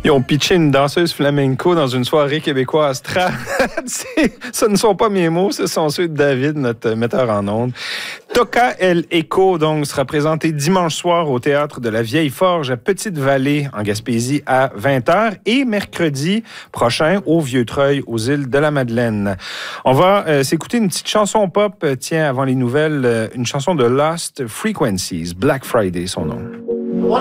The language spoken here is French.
Ils ont pitché une danseuse flamenco dans une soirée québécoise. Ce ne sont pas mes mots, ce sont ceux de David, notre metteur en ondes. Toca El Echo, donc, sera présenté dimanche soir au Théâtre de la Vieille Forge à Petite-Vallée, en Gaspésie, à 20h, et mercredi prochain au Vieux-Treuil, aux îles de la Madeleine. On va s'écouter une petite chanson pop, tiens, avant les nouvelles, une chanson de Lost Frequencies, Black Friday, son nom.